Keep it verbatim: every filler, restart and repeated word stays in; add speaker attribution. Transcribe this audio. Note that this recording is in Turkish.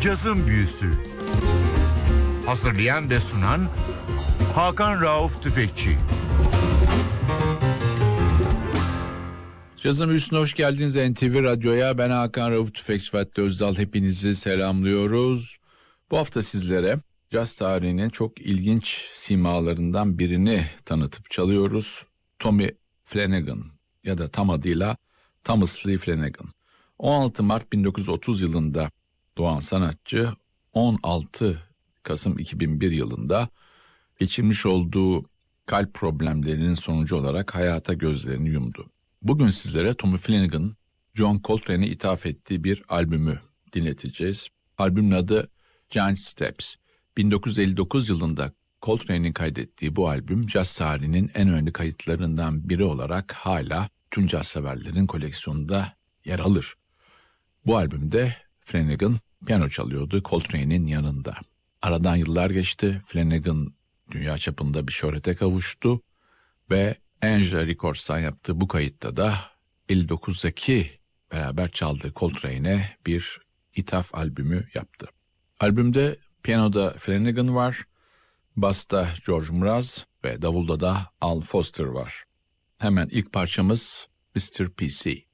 Speaker 1: Cazın Büyüsü. Hazırlayan ve sunan Hakan Rauf Tüfekçi.
Speaker 2: Cazın Büyüsü'ne hoş geldiniz N T V Radyo'ya. Ben Hakan Rauf Tüfekçi ve Özdal, hepinizi selamlıyoruz. Bu hafta sizlere caz tarihinin çok ilginç simalarından birini tanıtıp çalıyoruz. Tommy Flanagan ya da tam adıyla Thomas Lee Flanagan. on altı Mart bin dokuz yüz otuz yılında doğan sanatçı on altı Kasım iki bin bir yılında geçirmiş olduğu kalp problemlerinin sonucu olarak hayata gözlerini yumdu. Bugün sizlere Tommy Flanagan, John Coltrane'e ithaf ettiği bir albümü dinleteceğiz. Albümün adı Giant Steps. bin dokuz yüz elli dokuz yılında Coltrane'in kaydettiği bu albüm caz tarihinin en önemli kayıtlarından biri olarak hala tüm caz severlerin koleksiyonunda yer alır. Bu albümde Flanagan piyano çalıyordu Coltrane'in yanında. Aradan yıllar geçti. Flanagan dünya çapında bir şöhrete kavuştu ve Angela Records'tan yaptığı bu kayıtta da elli dokuzdaki beraber çaldığı Coltrane'e bir ithaf albümü yaptı. Albümde piyanoda Flanagan var, basta George Mraz ve davulda da Al Foster var. Hemen ilk parçamız mister P C.